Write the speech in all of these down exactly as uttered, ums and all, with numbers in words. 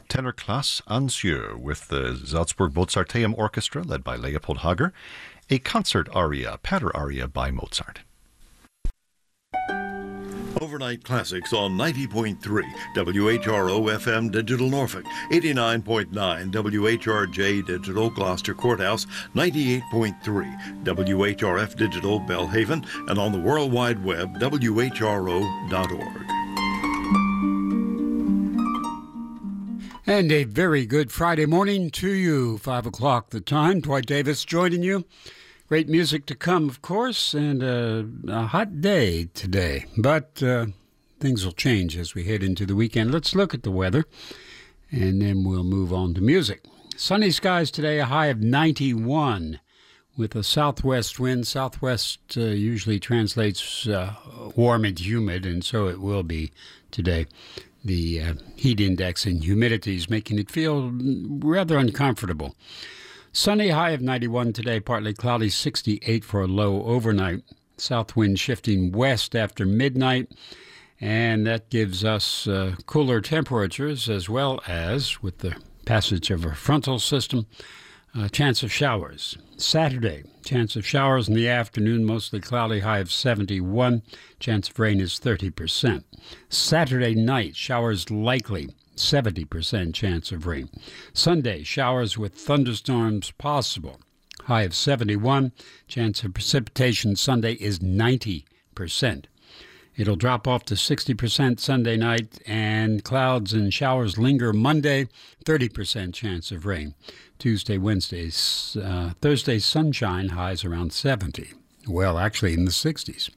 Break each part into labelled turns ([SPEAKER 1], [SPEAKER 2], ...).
[SPEAKER 1] Tenor Class Ansieux with the Salzburg Mozarteum Orchestra led by Leopold Hager, a concert aria, Pater aria by Mozart.
[SPEAKER 2] Overnight Classics on ninety point three W H R O F M Digital Norfolk, eighty-nine point nine W H R J Digital Gloucester Courthouse, ninety-eight point three W H R F Digital Belhaven, and on the World Wide Web, W H R O dot org.
[SPEAKER 3] And a very good Friday morning to you. Five o'clock the time. Dwight Davis joining you. Great music to come, of course, and uh, a hot day today. But uh, things will change as we head into the weekend. Let's look at the weather, and then we'll move on to music. Sunny skies today, a high of ninety-one with a southwest wind. Southwest uh, usually translates uh, warm and humid, and so it will be today. The uh, heat index and humidity is making it feel rather uncomfortable. Sunny, high of ninety-one today, partly cloudy, sixty-eight for a low overnight. South wind shifting west after midnight, and that gives us uh, cooler temperatures as well as, with the passage of a frontal system, a chance of showers. Saturday, chance of showers in the afternoon, mostly cloudy, high of seventy-one. Chance of rain is thirty percent. Saturday night, showers likely, seventy percent chance of rain. Sunday, showers with thunderstorms possible. High of seventy-one. Chance of precipitation Sunday is ninety percent. It'll drop off to sixty percent Sunday night, and clouds and showers linger Monday, thirty percent chance of rain. Tuesday, Wednesday, uh, Thursday, sunshine, highs around seventy. Well, actually in the sixties.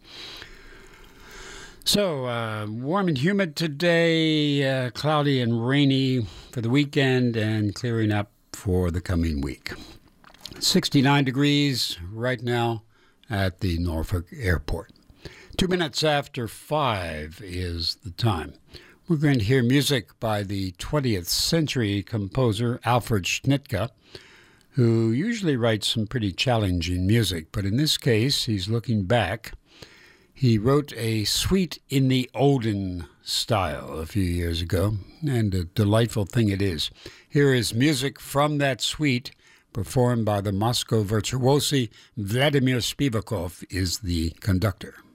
[SPEAKER 3] So, uh, warm and humid today, uh, cloudy and rainy for the weekend, and clearing up for the coming week. sixty-nine degrees right now at the Norfolk Airport. Two minutes after five is the time. We're going to hear music by the twentieth century composer Alfred Schnittke, who usually writes some pretty challenging music, but in this case, he's looking back. He wrote a suite in the olden style a few years ago, and a delightful thing it is. Here is music from that suite, performed by the Moscow virtuosi. Vladimir Spivakov is the conductor.